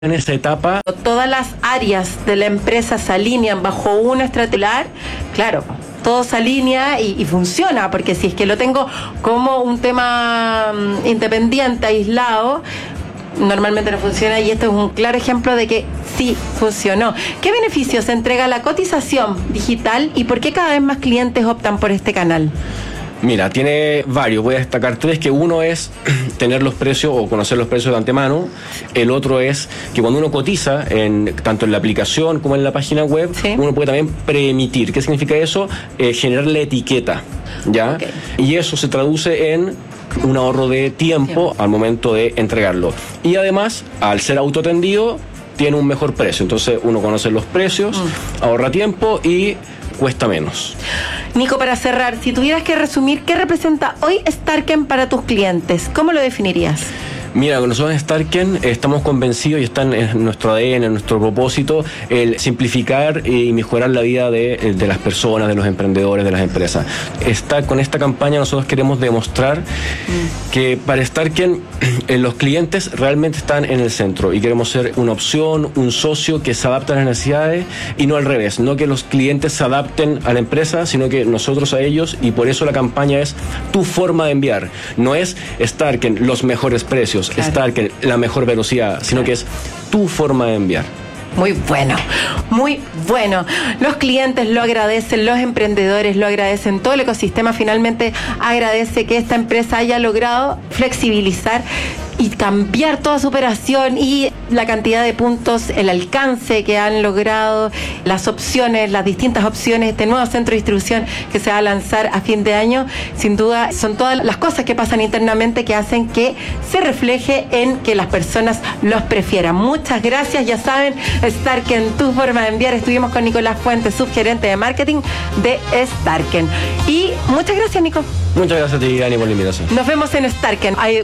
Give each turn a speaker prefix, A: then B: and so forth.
A: en esa etapa.
B: Todas las áreas de la empresa se alinean bajo una estrategia, claro, todo se alinea y funciona, porque si es que lo tengo como un tema independiente, aislado, normalmente no funciona, y esto es un claro ejemplo de que sí funcionó. ¿Qué beneficios entrega la cotización digital y por qué cada vez más clientes optan por este canal?
A: Mira, tiene varios, voy a destacar tres, que uno es tener los precios o conocer los precios de antemano. El otro es que cuando uno cotiza, tanto en la aplicación como en la página web, sí, uno puede también preemitir. ¿Qué significa eso? Generar la etiqueta, ¿ya? Okay. Y eso se traduce en un ahorro de tiempo al momento de entregarlo. Y además, al ser autoatendido, tiene un mejor precio. Entonces uno conoce los precios, ahorra tiempo y cuesta menos.
B: Nico, para cerrar, si tuvieras que resumir, ¿qué representa hoy Starken para tus clientes? ¿Cómo lo definirías?
A: Mira, nosotros en Starken estamos convencidos y está en nuestro ADN, en nuestro propósito, el simplificar y mejorar la vida de las personas, de los emprendedores, de las empresas. Con esta campaña nosotros queremos demostrar que para Starken los clientes realmente están en el centro y queremos ser una opción, un socio que se adapta a las necesidades y no al revés, no que los clientes se adapten a la empresa, sino que nosotros a ellos, y por eso la campaña es tu forma de enviar. No es Starken los mejores precios, claro, Starken la mejor velocidad, sino que es tu forma de enviar.
B: Muy bueno, muy bueno. Los clientes lo agradecen, los emprendedores lo agradecen, todo el ecosistema finalmente agradece que esta empresa haya logrado flexibilizar y cambiar toda su operación y la cantidad de puntos, el alcance que han logrado, las opciones, las distintas opciones, este nuevo centro de distribución que se va a lanzar a fin de año. Sin duda, son todas las cosas que pasan internamente que hacen que se refleje en que las personas los prefieran. Muchas gracias, ya saben, Starken, tu forma de enviar. Estuvimos con Nicolás Fuentes, subgerente de marketing de Starken. Y muchas gracias, Nico.
A: Muchas gracias a ti, Dani, por la invitación.
B: Nos vemos en Starken.